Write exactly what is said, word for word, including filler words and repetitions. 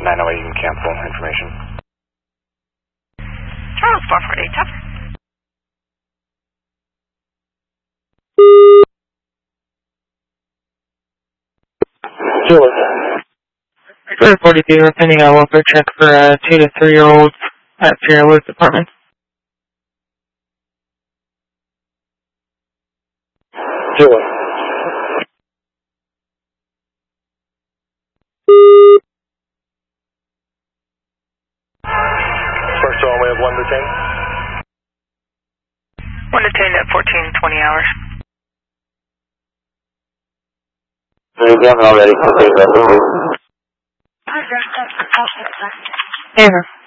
nine oh eight, you can cancel information. Charles, four forty-eight, tough. four forty-two, we're pending a welfare check for a two to three year old at Sierra Woods Apartment. Zero. First of all, we have one detained. One detained at fourteen twenty hours. We've done already. Ever.